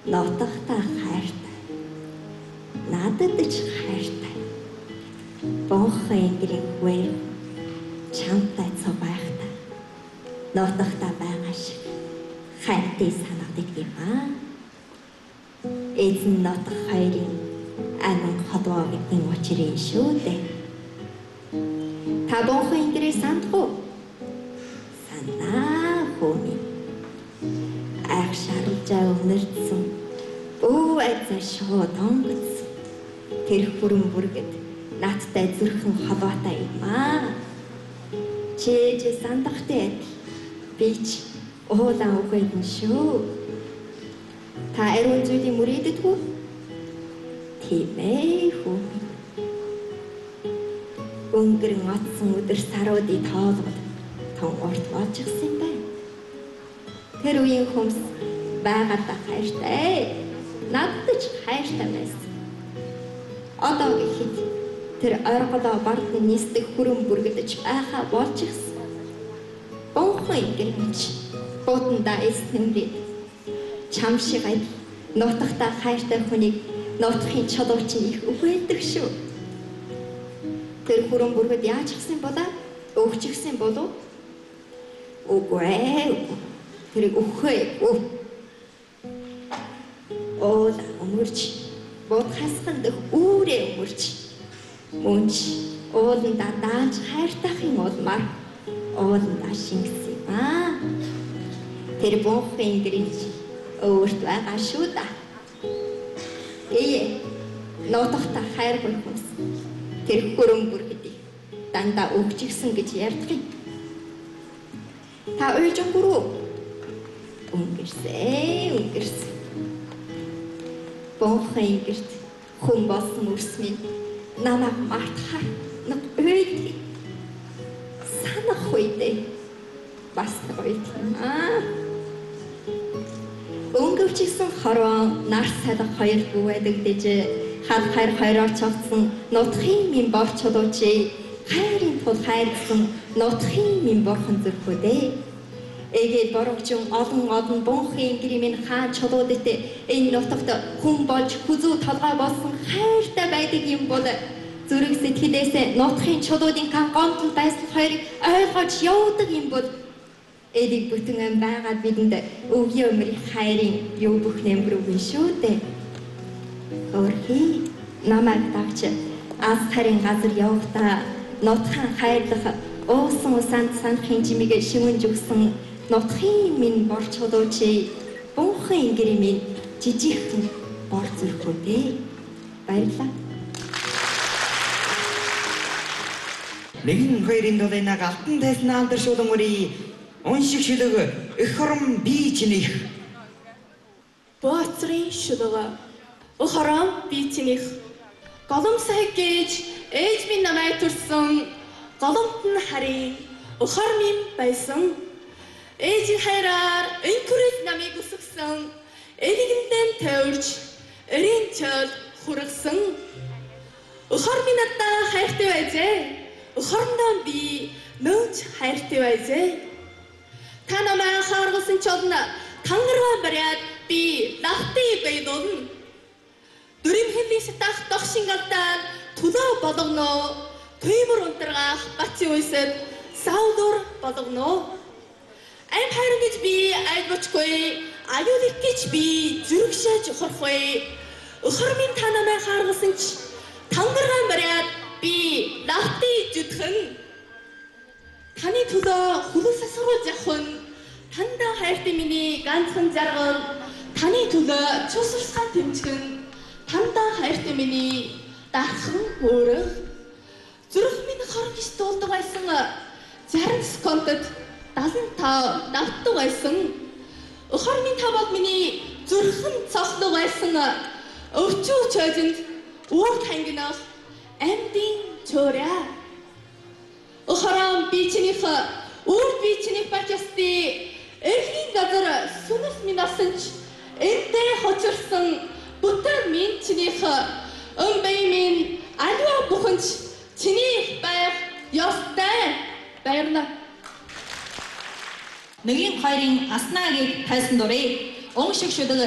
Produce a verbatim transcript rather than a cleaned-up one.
Нотохтой хайртай. Надад ч хайртай. Бонхоо ингэрийн хвээ чамтай цог байхтай. Нотохтой байгаа шиг хайртай санагддаг юм аа. Эзэн нотох хоёрын анан ходвоо гэдэг учрын шүү дээ. Та бонхоо ингэрээ сандгүй. Санаа хүми. Ах шарлжаа өнөрдсөн. Өө айцаа шууд онгоцсон. Тэр хүрэн бүргэд надтай зүрхэн холбоотой юм аа. Чи чи сандахтай би ч уудаан үгүйдэн шүү. Та ариун зүйлийг мөрөөддөггүй? Тийм ээ хүү. Өнгөрөн атсан өдөр саруудыг тоолгод том урт боочихсан юм байна. Тэр үеийн хүмүүс байгаадаа хайртай. Надад ч хайртай байсан. Одоо гэхэд тэр ойрголоо бардны нисдэг хүрэн бүргэж байхаа болчихсон. Бонхоо ингэрч буудандаа эснэмрээ чам шиг ай нотохтой хайртай хүнийг нотохын чулуу чинь их үхэлдэг шүү. Тэр хүрэн бүргэд яаж гисэн болоо? Өгчихсэн болов? Үгүй ээ. Тэр үхээ. Оо өмөрч бод хасхан дэх үүрээ өмөрч мөнч ууландаа дааж хайртайхын улмаар ууландаа шингэсэн юм аа. Тэр бонхоо ингэрч өөрт байгаа шүү да. Ээ, нотохтой хайргүй хүмүүс тэр хүрэн бүргэдийг дандаа өгчихсэн гэж ярьдаг юм. Та уйлжангүрүү өнгөрсөн, өнгөрсөн. Бонхоо ингэрт хүн болсон үрсмийн намайг мартахаар нэг үйд санах үйдээ бас нэг үйд юм аа. Өнгөвчсөн хорвоо нар салах хоёр бүвэдэг дэж хад хайр хоёроор цогцсон нутхийн минь бор чулуучи хайрын тул хайрсан нутхийн минь борхон зүрхүүдээ эгээд борогчун олон олон бонхын гэрийн хаан чулуудад энэ нутагт хүн болж хүзүү толгой болсон хайртай байдаг юм бол зүрх сэтгэлээс нутхийн чулуудын кан гомдол байсан хоёрыг ойлгож явдаг юм бол эдийг бүтэн байгаад бидэнд өвгийн өмрийн хайрын юу бүх нэмрүүгэн шүү дээ. Өөрхий намайг давч ас харин газар явахдаа нутхан хайрлах уусан усанд санахын жимигээ шивэн зүгсэн нутхийн минь бор чулуучи бонхоо ингэрийн минь жижигхэн бор зүрхүүдээ. Баярлалаа. Нэгэн хоёрын дулынаг алтан тайсан алдар шулан өрий уншиг шүлэг эх хором би чинийх. Бооцрын шүлэг эх хором би чинийх. Голом сая гэж ээж минь намайг төрсөн. Голомт нь харин эх хором юм байсан. Ээжийн хайраар энкүрэж намайг өсгсөн. Элэгэнтэн тавьж эрийн чөл хүргэсэн. Эх хором надад хайртай байжээ. Эх хоромдоо би нөөц хайртай байжээ. Та намайг харгалсан ч олно тангараа бариад би лавтыг байдун. Дүрм хэлээс тах догшингалтаа тулаа болгоно. Төвөр унтаргаах баци уйсад саудур болгоно. Ам хайрын гэж би айлбочгүй аюулыг гэж би зүрхшээж ухрахгүй. Өхөрмийн та намайг харгалсан ч тангараа бариад би лавтыг зүтгэн. Таны төлөө хөлөөс асууж явах нь тандаа хайртай миний ганцхан жаргал. Таны төлөө чусалсан тэмцгэн тандаа хайртай миний дархан өөрөг. Зүрх минь хоромж дуулдаг байсан зарим секундэд далан та давтдаг байсан. Өхөр минь та бол миний зүрхэн цогтдог байсан. Өвчүү чойжинд уурт хангинах амдын чөөрэ. Өхөрөм би чинийх үр би чинийх бачасти эрхийн газар сүнэс минь асанч энтэй хочирсан бүтэн минь чинийх өмбэй минь аливаа буханч чинийх байх ёстой. Баярлалаа. Нэгэн хоёрын аснаагийг тайсан дурыг уншиг шүдэг